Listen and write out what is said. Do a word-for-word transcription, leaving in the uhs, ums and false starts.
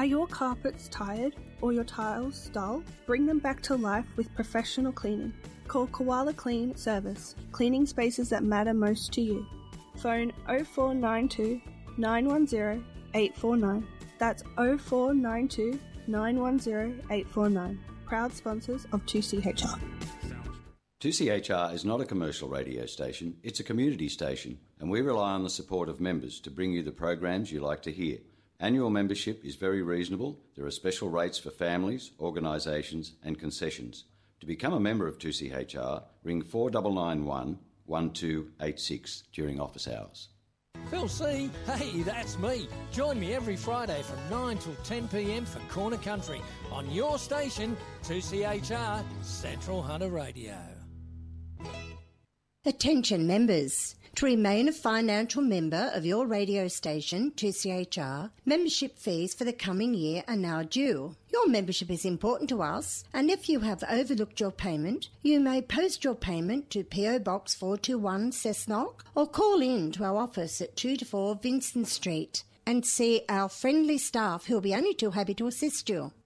Are your carpets tired or your tiles dull? Bring them back to life with professional cleaning. Call Koala Clean Service, cleaning spaces that matter most to you. Phone oh four nine two, nine one zero, eight four nine. That's oh four nine two, nine one zero, eight four nine. Proud sponsors of two C H R. two C H R is not a commercial radio station, it's a community station, and we rely on the support of members to bring you the programs you like to hear. Annual membership is very reasonable. There are special rates for families, organisations and concessions. To become a member of two C H R, ring four nine nine one, one two eight six during office hours. Phil C, hey, that's me. Join me every Friday from nine till ten p m for Corner Country on your station, two C H R, Central Hunter Radio. Attention members. To remain a financial member of your radio station, two C H R, membership fees for the coming year are now due. Your membership is important to us, and if you have overlooked your payment, you may post your payment to P O Box four two one Cessnock or call in to our office at two to four Vincent Street and see our friendly staff who will be only too happy to assist you.